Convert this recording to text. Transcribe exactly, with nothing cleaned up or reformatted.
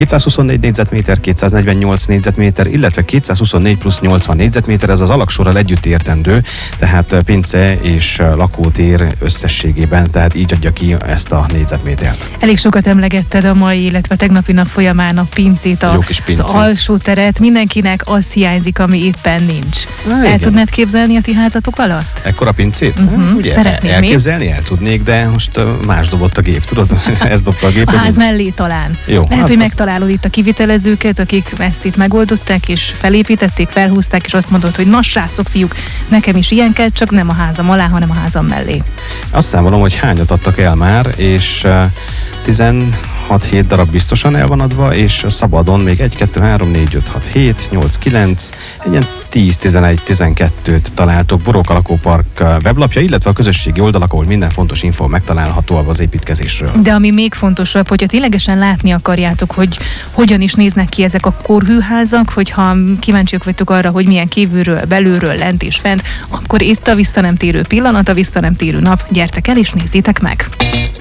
kétszázhuszonnégy négyzetméter, kétszáznegyvennyolc négyzetméter, illetve kétszázhuszonnégy plusz nyolcvan négyzetméter, ez az alagsorral együtt értendő, tehát pince és lakótér összességében, tehát így adja ki ezt a négyzetmétert. Elég sokat emlegetted a mai, illetve a tegnapi nap folyamán a pincét, a, az alsó teret. Mindenkinek az hiányzik, ami éppen nincs. Na, el tudnád képzelni a ti házatok alatt? Ekkora pincét? Uh-huh. Ugye, Szeretnék elképzelni mi? El tudnék, de most más dobott a gép, tudod? Ez dobta a gép. A ház mellé talán. Jó, lehet, az, hogy az... megtalálod itt a kivitelezőket, akik ezt itt megoldották, és felépítették, felhúzták, és azt mondod, hogy na srácok, fiúk, nekem is ilyen kell, csak nem a házam alá, hanem a házam mellé. Azt számolom, hogy hányat adtak el már, és tizenhat hét darab biztosan el van adva, és szabadon még egy, kettő, három, négy, öt, hat, hét, nyolc, kilenc, egy ilyen tíz, tizenegy, tizenkettőt találtok Boróka Lakópark weblapja, illetve a közösségi oldalak, ahol minden fontos info megtalálható az építkezésről. De ami még fontosabb, hogyha ténylegesen látni akarjátok, hogy hogyan is néznek ki ezek a korhűházak, hogyha kíváncsiak vagytok arra, hogy milyen kívülről, belülről, lent és fent, akkor itt a visszanemtérő pillanat, a visszanemtérő nap, gyertek el és nézzétek meg!